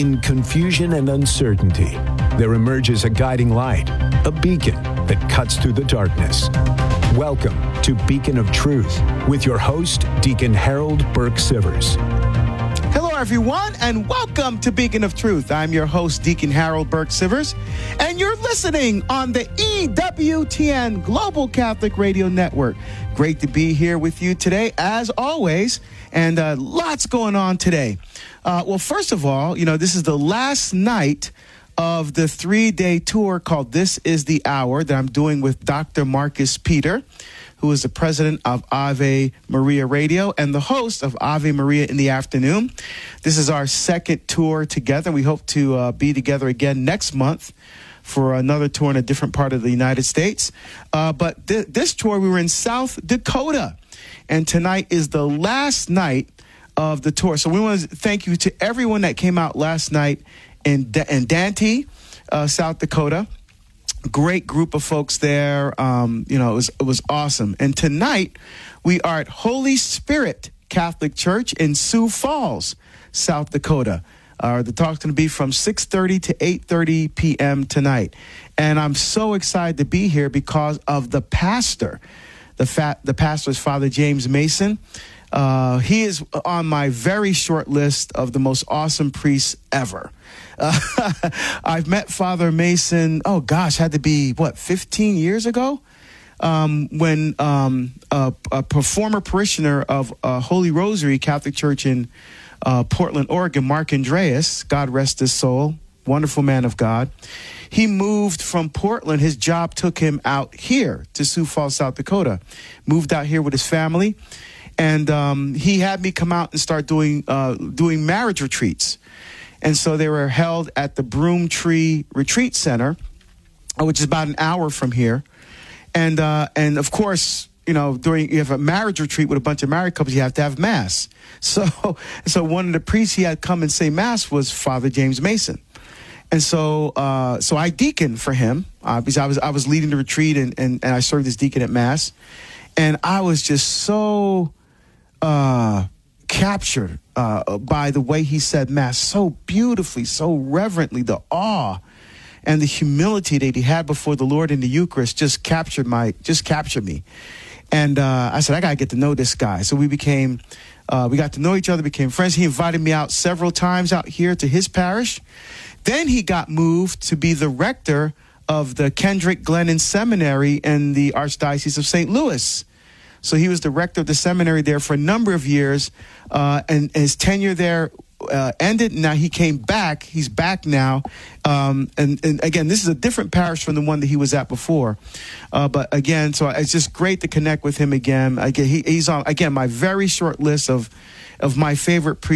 In confusion and uncertainty, there emerges a guiding light, a beacon that cuts through the darkness. Welcome to Beacon of Truth with your host, Deacon Harold Burke Sivers. Hello, everyone, and welcome to Beacon of Truth. I'm your host, Deacon Harold Burke Sivers, and you're listening on the EWTN Global Catholic Radio Network. Great to be here with you today, as always, and lots going on today. Well, first of all, this is the last night of the 3-day tour called This Is the Hour that I'm doing with Dr. Marcus Peter, who is the president of Ave Maria Radio and the host of Ave Maria in the Afternoon. This is our second tour together. We hope to be together again next month for another tour in a different part of the United States. But this tour, we were in South Dakota, and tonight is the last night of the tour. So we want to thank you to everyone that came out last night in Dante, South Dakota. Great group of folks there. It was awesome. And tonight we are at Holy Spirit Catholic Church in Sioux Falls, South Dakota. The talk's going to be from 6:30 to 8:30 p.m. tonight. And I'm so excited to be here because of the pastor. The pastor is Father James Mason. He is on my very short list of the most awesome priests ever. I've met Father Mason, had to be, 15 years ago? When a former parishioner of Holy Rosary Catholic Church in Portland, Oregon, Mark Andreas, God rest his soul, wonderful man of God. He moved from Portland. His job took him out here to Sioux Falls, South Dakota. Moved out here with his family. And he had me come out and start doing marriage retreats. And so they were held at the Broomtree Retreat Center, which is about an hour from here. And of course, you have a marriage retreat with a bunch of married couples, you have to have Mass. So one of the priests he had come and say Mass was Father James Mason. And so I deaconed for him because I was leading the retreat and I served as deacon at Mass. And I was just so captured by the way he said Mass, so beautifully, so reverently. The awe and the humility that he had before the Lord in the Eucharist just captured me. And I said, I got to get to know this guy. So we got to know each other, became friends. He invited me out several times out here to his parish. Then he got moved to be the rector of the Kendrick Glennon Seminary in the Archdiocese of St. Louis. So he was the rector of the seminary there for a number of years, and his tenure there ended. Now he came back. He's back now. And again, this is a different parish from the one that he was at before. But again, so it's just great to connect with him again. He's on, again, my very short list of my favorite priests.